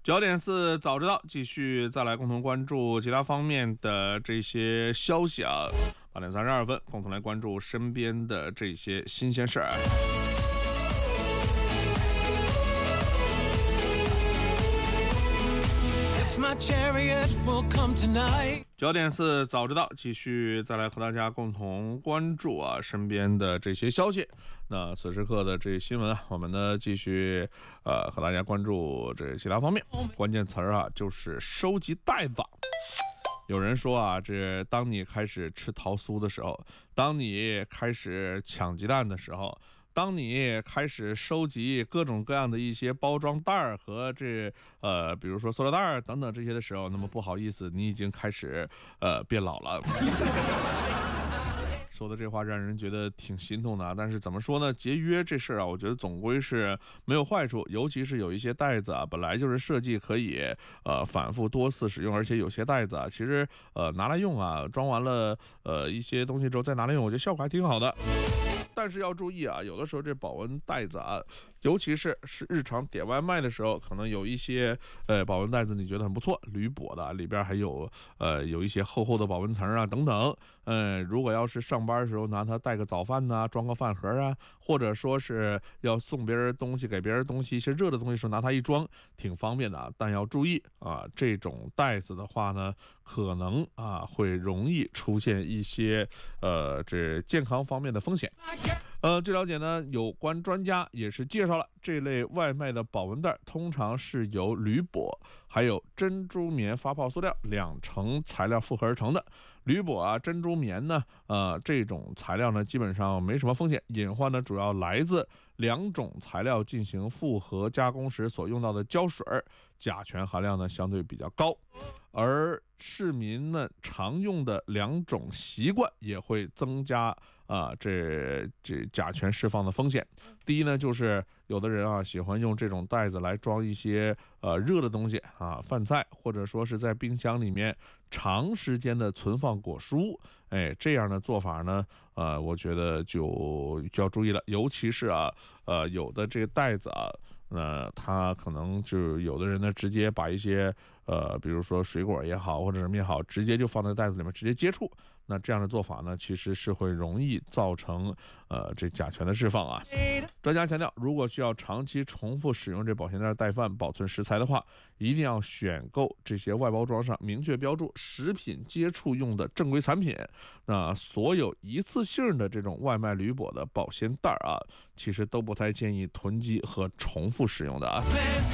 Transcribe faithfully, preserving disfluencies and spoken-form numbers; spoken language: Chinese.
九点四早知道，继续再来共同关注其他方面的这些消息啊。八点三十二分，共同来关注身边的这些新鲜事儿。九点四早知道，继续再来和大家共同关注啊身边的这些消息。那此时刻的这些新闻啊，我们呢继续呃和大家关注这其他方面。关键词儿啊就是收集袋子。有人说啊，这当你开始吃桃酥的时候，当你开始抢鸡蛋的时候，当你开始收集各种各样的一些包装袋儿和这呃，比如说塑料袋儿等等这些的时候，那么不好意思，你已经开始呃变老了。说的这话让人觉得挺心痛的啊，但是怎么说呢？节约这事儿啊，我觉得总归是没有坏处，尤其是有一些袋子啊，本来就是设计可以呃反复多次使用，而且有些袋子啊，其实呃拿来用啊，装完了呃一些东西之后再拿来用，我觉得效果还挺好的。但是要注意啊，有的时候这保温袋子啊，尤其是是日常点外卖的时候，可能有一些呃保温袋子你觉得很不错，铝箔的，里边还有呃有一些厚厚的保温层啊等等。嗯、呃，如果要是上班的时候拿它带个早饭呐、啊，装个饭盒啊，或者说是要送别人东西、给别人东西一些热的东西时候拿它一装，挺方便的啊。但要注意啊，这种袋子的话呢，可能啊会容易出现一些呃这健康方面的风险。呃，据了解呢，有关专家也是介绍了这类外卖的保温袋通常是由铝箔还有珍珠棉发泡塑料两层材料复合而成的。铝箔啊、珍珠棉呢，呃，这种材料呢基本上没什么风险，隐患呢主要来自两种材料进行复合加工时所用到的胶水，甲醛含量呢相对比较高，而市民们常用的两种习惯也会增加啊这这甲醛释放的风险。第一呢，就是有的人啊喜欢用这种袋子来装一些呃热的东西啊，饭菜，或者说是在冰箱里面长时间的存放果蔬，哎，这样的做法呢，呃，我觉得就就要注意了，尤其是啊，呃，有的这个袋子啊。呃，他可能就有的人呢，直接把一些呃，比如说水果也好，或者什么也好，直接就放在袋子里面直接接触。那这样的做法呢，其实是会容易造成呃这甲醛的释放啊。专家强调，如果需要长期重复使用这保鲜袋带饭保存食材的话，一定要选购这些外包装上明确标注食品接触用的正规产品。那所有一次性的这种外卖铝箔的保鲜袋啊，其实都不太建议囤积和重复使用的啊。